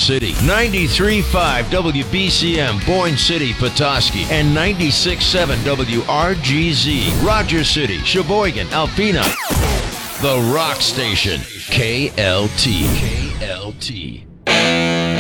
City, 93.5 WBCM, Boyne City, Petoskey, and 96.7 WRGZ, Rogers City, Sheboygan, Alpena. The Rock Station, KLT. KLT.